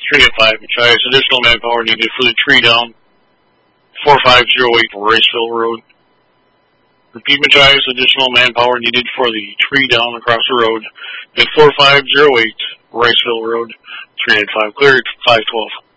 3 and 5 Machias. Additional manpower needed for the tree down. 4508 Riceville Road. Repeat Machias. Additional manpower needed for the tree down across the road. At 4508 Riceville Road. 3 and 5 cleared. 512.